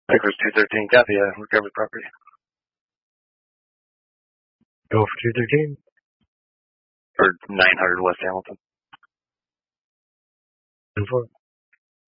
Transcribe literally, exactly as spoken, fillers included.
Cypress two thirteen, copy, uh, recovered property. Go for two thirteen. Or nine hundred West Hamilton. ten four.